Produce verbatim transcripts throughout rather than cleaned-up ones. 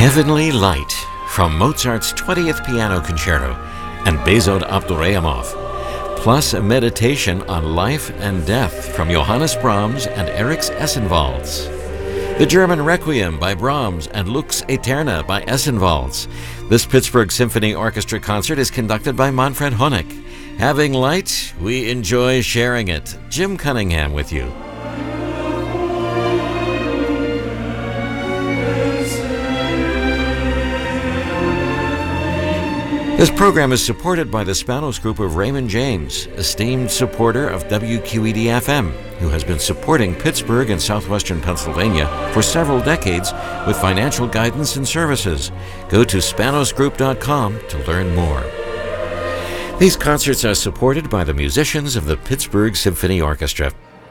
Heavenly Light from Mozart's twentieth Piano Concerto and Bezod Abdurrahimov, plus a meditation on life and death from Johannes Brahms and Erich Essenwalds. The German Requiem by Brahms and Lux Aeterna by Essenwalds. This Pittsburgh Symphony Orchestra concert is conducted by Manfred Honeck. Having light, we enjoy sharing it. Jim Cunningham with you. This program is supported by the Spanos Group of Raymond James, esteemed supporter of W Q E D F M, who has been supporting Pittsburgh and southwestern Pennsylvania for several decades with financial guidance and services. Go to spanos group dot com to learn more. These concerts are supported by the musicians of the Pittsburgh Symphony Orchestra.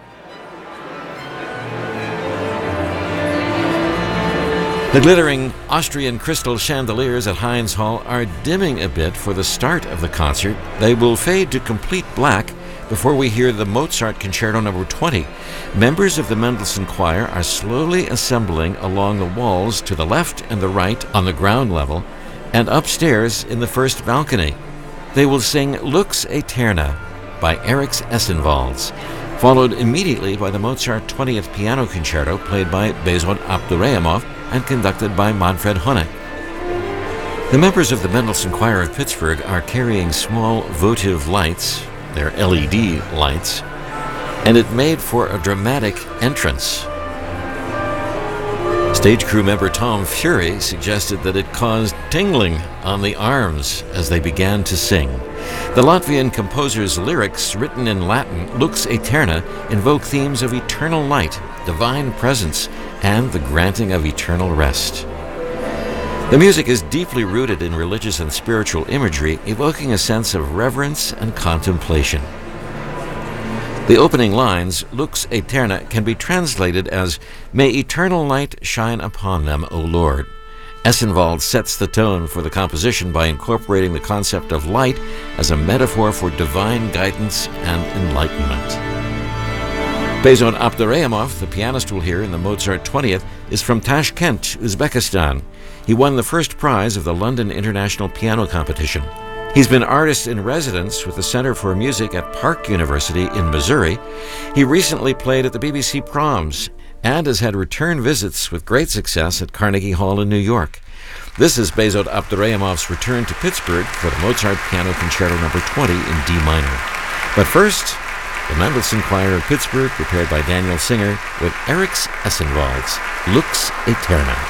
The glittering Austrian crystal chandeliers at Heinz Hall are dimming a bit for the start of the concert. They will fade to complete black before we hear the Mozart Concerto number twenty. Members of the Mendelssohn Choir are slowly assembling along the walls to the left and the right on the ground level and upstairs in the first balcony. They will sing Lux Aeterna by Erich Essenwalds, followed immediately by the Mozart twentieth Piano Concerto played by Bezod Abdurrahimov and conducted by Manfred Honeck. The members of the Mendelssohn Choir of Pittsburgh are carrying small votive lights, they're L E D lights, and it made for a dramatic entrance. Stage crew member Tom Fury suggested that it caused tingling on the arms as they began to sing. The Latvian composer's lyrics, written in Latin, Lux Aeterna, invoke themes of eternal light, divine presence, and the granting of eternal rest. The music is deeply rooted in religious and spiritual imagery, evoking a sense of reverence and contemplation. The opening lines, Lux Aeterna, can be translated as, "May eternal light shine upon them, O Lord." Essenwald sets the tone for the composition by incorporating the concept of light as a metaphor for divine guidance and enlightenment. Bezod Abdurrahimov, the pianist we'll hear in the Mozart twentieth, is from Tashkent, Uzbekistan. He won the first prize of the London International Piano Competition. He's been artist in residence with the Center for Music at Park University in Missouri. He recently played at the B B C Proms and has had return visits with great success at Carnegie Hall in New York. This is Bezod Abdurrahimov's return to Pittsburgh for the Mozart Piano Concerto number twenty in D minor. But first, the Mendelssohn Choir of Pittsburgh, prepared by Daniel Singer, with Erich Essenwalds, Lux Aeterna.